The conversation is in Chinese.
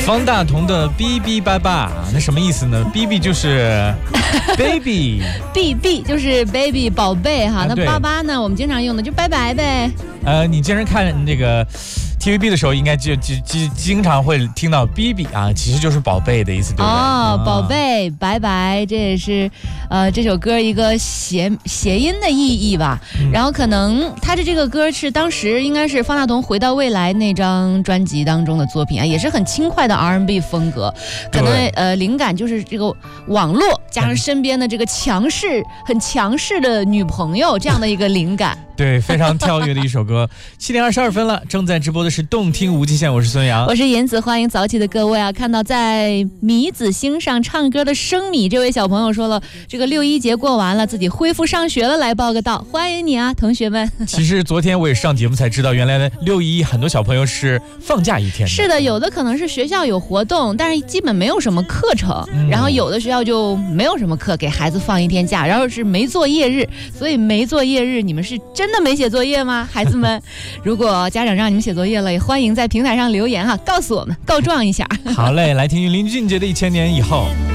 方大同的哔哔叭叭，那什么意思呢？哔哔就是baby， BB 就是 baby 宝贝哈，那爸爸呢，我们经常用的就拜拜呗。 你经常看这个 TVB 的时候，应该就经常会听到 BB 啊，其实就是宝贝的意思，对不对？ 哦，宝贝，拜拜，这也是这首歌一个谐音的意义吧。然后可能他的这个歌是当时应该是方大同《回到未来》那张专辑当中的作品啊，也是很轻快的 R&B 风格，可能灵感就是这个网络加上身边的这个很强势的女朋友这样的一个灵感。 对，非常跳跃的一首歌。7点22分了，正在直播的是动听无极限，我是孙杨， 我是妍子，欢迎早起的各位啊！看到在米子星上唱歌的生米这位小朋友说了，这个6·1节过完了，自己恢复上学了，来报个到，欢迎你啊，同学们！ 其实昨天我也上节目才知道，原来的6·1很多小朋友是放假一天的。 是的，有的可能是学校有活动，但是基本没有什么课程，然后有的学校就没有什么课，给孩子放一天假，然后是没作业日，所以没作业日，你们是真的没写作业吗，孩子们？如果家长让你们写作业了，也欢迎在平台上留言哈，告诉我们，告状一下。 好嘞，来听林俊杰的《1000年以后》。